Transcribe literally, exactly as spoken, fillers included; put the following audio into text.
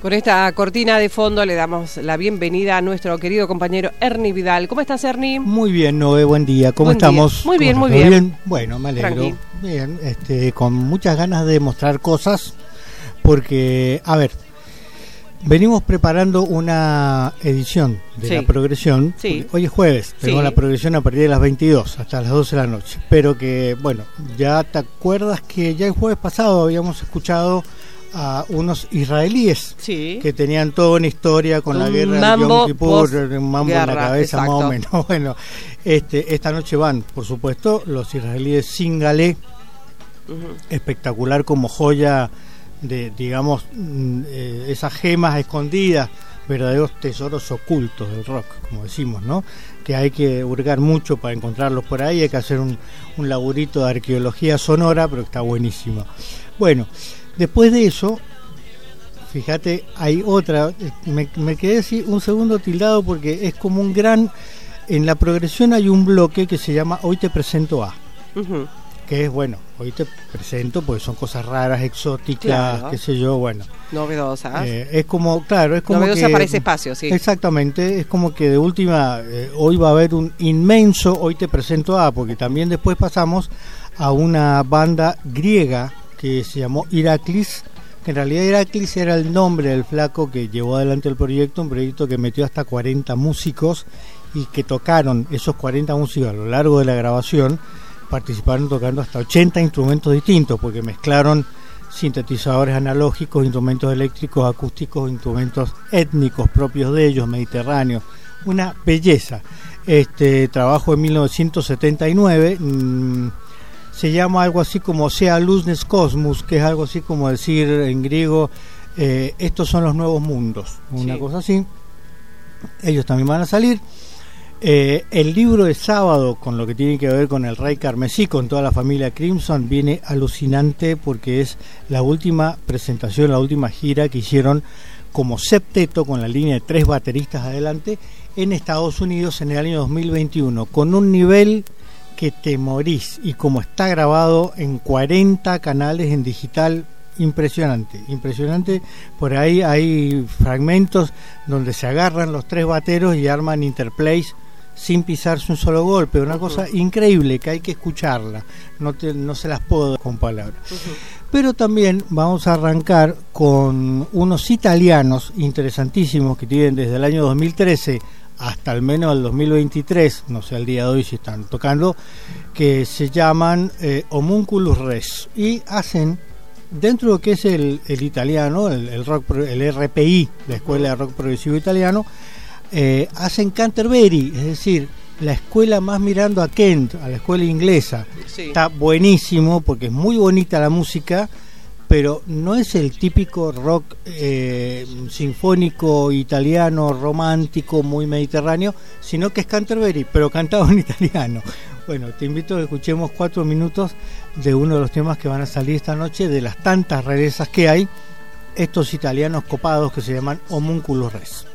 Con esta cortina de fondo le damos la bienvenida a nuestro querido compañero Ernie Vidal. ¿Cómo estás, Ernie? Muy bien, Noé, buen día. ¿Cómo Buen estamos? día. Muy bien, ¿Cómo muy estás? bien. bien. Bueno, me alegro. Tranqui. Bien, este, con muchas ganas de mostrar cosas, porque, a ver, venimos preparando una edición de Sí. la progresión. Sí. Hoy es jueves, tenemos Sí. la progresión a partir de las veintidós hasta las doce de la noche. Pero que, bueno, ya te acuerdas que ya el jueves pasado habíamos escuchado a unos israelíes Sí. que tenían toda una historia con la Un guerra de mambo Yom Kippur, post un mambo en la guerra, cabeza, exacto. más o menos. Bueno, este, esta noche van, por supuesto, los israelíes Singalé, Ujú. espectacular como joya de, digamos, mm, eh, esas gemas escondidas, verdaderos tesoros ocultos del rock, como decimos, ¿no? Que hay que hurgar mucho para encontrarlos por ahí, hay que hacer un, un laburito de arqueología sonora, pero está buenísimo. Bueno, después de eso, fíjate, hay otra, me, me quedé así un segundo tildado porque es como un gran, en la progresión hay un bloque que se llama Hoy te presento a, Ujú. que es bueno, hoy te presento porque son cosas raras, exóticas, Claro. qué sé yo, bueno. Novedosas. Eh, es como, claro, es como Novedosa que... para ese espacio, sí. Exactamente, es como que de última, eh, hoy va a haber un inmenso Hoy te presento a, porque también después pasamos a una banda griega que se llamó Iraklis, que en realidad Iraklis era el nombre del flaco que llevó adelante el proyecto, un proyecto que metió hasta cuarenta músicos y que tocaron esos cuarenta músicos a lo largo de la grabación, participaron tocando hasta ochenta instrumentos distintos, porque mezclaron sintetizadores analógicos, instrumentos eléctricos, acústicos, instrumentos étnicos propios de ellos, mediterráneos, una belleza. Este trabajo en mil novecientos setenta y nueve, mmm, se llama algo así como Sea Luznes Cosmos, que es algo así como decir en griego, eh, estos son los nuevos mundos, una Sí. cosa así. Ellos también van a salir. Eh, el libro de sábado, con lo que tiene que ver con el Rey Carmesí, con toda la familia Crimson, viene alucinante porque es la última presentación, la última gira que hicieron como septeto, con la línea de tres bateristas adelante, en Estados Unidos en el año dos mil veintiuno, con un nivel que te morís, y como está grabado en cuarenta canales en digital, impresionante, impresionante. Por ahí hay fragmentos donde se agarran los tres bateros y arman interplays sin pisarse un solo golpe, una uh-huh. cosa increíble que hay que escucharla, no, te, no se las puedo con palabras. Uh-huh. Pero también vamos a arrancar con unos italianos interesantísimos que tienen desde el año dos mil trece hasta al menos el dos mil veintitrés, no sé al día de hoy si están tocando, que se llaman eh, Homunculus Res, y hacen, dentro de lo que es el, el italiano, el, el rock, el R P I, la Escuela de Rock Progresivo Italiano, eh, hacen Canterbury, es decir, la escuela más mirando a Kent, a la escuela inglesa. Sí. Está buenísimo porque es muy bonita la música, pero no es el típico rock eh, sinfónico italiano, romántico, muy mediterráneo, sino que es Canterbury, pero cantado en italiano. Bueno, te invito a que escuchemos cuatro minutos de uno de los temas que van a salir esta noche, de las tantas rarezas que hay, estos italianos copados que se llaman Homunculus Res.